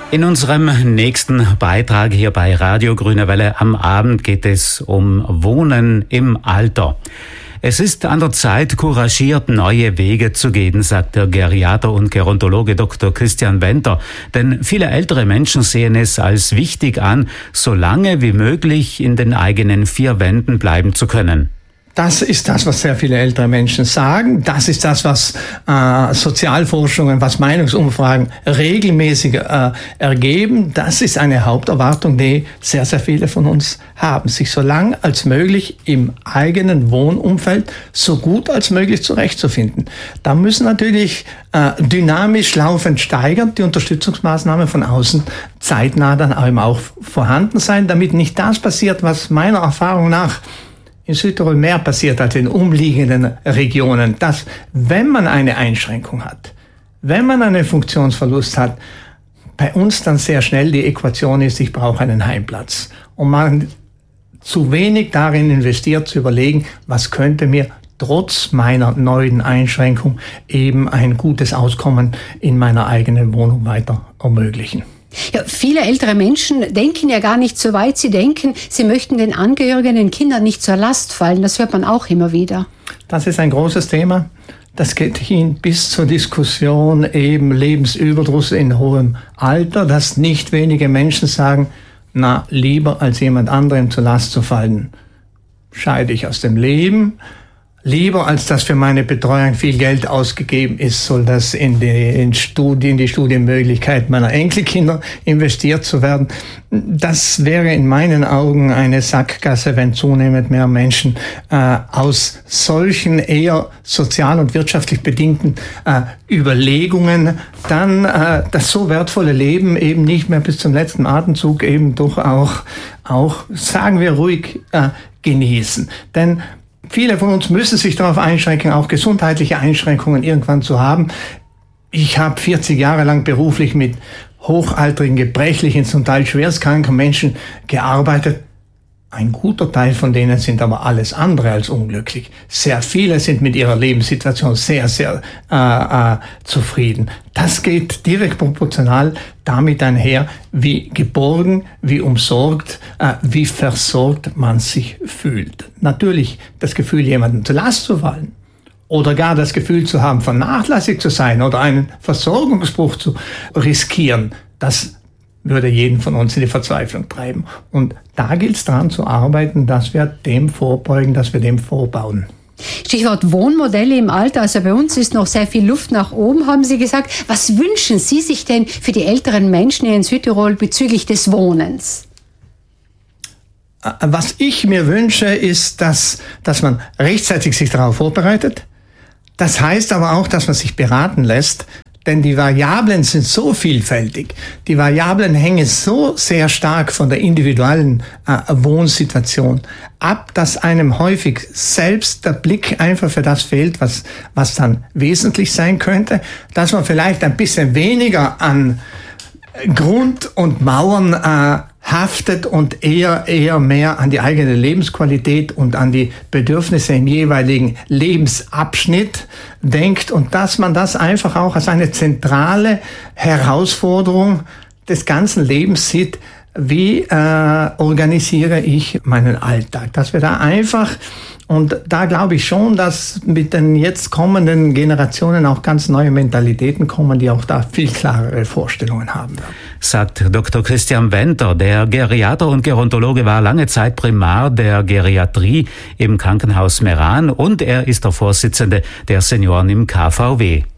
In unserem nächsten Beitrag hier bei Radio Grüne Welle am Abend geht es um Wohnen im Alter. Es ist an der Zeit, couragiert neue Wege zu gehen, sagt der Geriater und Gerontologe Dr. Christian Wenter. Denn viele ältere Menschen sehen es als wichtig an, so lange wie möglich in den eigenen vier Wänden bleiben zu können. Das ist das, was sehr viele ältere Menschen sagen. Das ist das, was Sozialforschungen, was Meinungsumfragen regelmäßig ergeben. Das ist eine Haupterwartung, die sehr, sehr viele von uns haben. Sich so lang als möglich im eigenen Wohnumfeld so gut als möglich zurechtzufinden. Da müssen natürlich dynamisch laufend steigern die Unterstützungsmaßnahmen von außen zeitnah dann eben auch vorhanden sein, damit nicht das passiert, was meiner Erfahrung nach in Südtirol mehr passiert als in umliegenden Regionen, dass, wenn man eine Einschränkung hat, wenn man einen Funktionsverlust hat, bei uns dann sehr schnell die Äquation ist, ich brauche einen Heimplatz. Und man zu wenig darin investiert, zu überlegen, was könnte mir trotz meiner neuen Einschränkung eben ein gutes Auskommen in meiner eigenen Wohnung weiter ermöglichen. Ja, viele ältere Menschen denken ja gar nicht so weit. Sie denken, sie möchten den Angehörigen, den Kindern nicht zur Last fallen. Das hört man auch immer wieder. Das ist ein großes Thema. Das geht hin bis zur Diskussion eben Lebensüberdruss in hohem Alter, dass nicht wenige Menschen sagen, na, lieber als jemand anderem zur Last zu fallen, scheide ich aus dem Leben. Lieber als dass für meine Betreuung viel Geld ausgegeben ist, soll das in die Studienmöglichkeit meiner Enkelkinder investiert zu werden. Das wäre in meinen Augen eine Sackgasse, wenn zunehmend mehr Menschen aus solchen eher sozial und wirtschaftlich bedingten Überlegungen dann das so wertvolle Leben eben nicht mehr bis zum letzten Atemzug eben doch auch sagen wir ruhig, genießen. Denn viele von uns müssen sich darauf einschränken, auch gesundheitliche Einschränkungen irgendwann zu haben. Ich habe 40 Jahre lang beruflich mit hochaltrigen, gebrechlichen, zum Teil schwerstkranken Menschen gearbeitet. Ein guter Teil von denen sind aber alles andere als unglücklich. Sehr viele sind mit ihrer Lebenssituation sehr, sehr zufrieden. Das geht direkt proportional damit einher, wie geborgen, wie umsorgt, wie versorgt man sich fühlt. Natürlich das Gefühl, jemandem zur Last zu fallen oder gar das Gefühl zu haben, vernachlässigt zu sein oder einen Versorgungsbruch zu riskieren, das würde jeden von uns in die Verzweiflung treiben. Und da gilt es daran zu arbeiten, dass wir dem vorbeugen, dass wir dem vorbauen. Stichwort Wohnmodelle im Alter. Also bei uns ist noch sehr viel Luft nach oben, haben Sie gesagt. Was wünschen Sie sich denn für die älteren Menschen hier in Südtirol bezüglich des Wohnens? Was ich mir wünsche, ist, dass man rechtzeitig sich darauf vorbereitet. Das heißt aber auch, dass man sich beraten lässt. Denn die Variablen sind so vielfältig. Die Variablen hängen so sehr stark von der individuellen Wohnsituation ab, dass einem häufig selbst der Blick einfach für das fehlt, was dann wesentlich sein könnte, dass man vielleicht ein bisschen weniger an Grund und Mauern haftet und eher mehr an die eigene Lebensqualität und an die Bedürfnisse im jeweiligen Lebensabschnitt denkt und dass man das einfach auch als eine zentrale Herausforderung des ganzen Lebens sieht. Wie organisiere ich meinen Alltag? Dass wir da einfach, und da glaube ich schon, dass mit den jetzt kommenden Generationen auch ganz neue Mentalitäten kommen, die auch da viel klarere Vorstellungen haben werden. Sagt Dr. Christian Wenter. Der Geriater und Gerontologe war lange Zeit Primar der Geriatrie im Krankenhaus Meran und er ist der Vorsitzende der Senioren im KVW.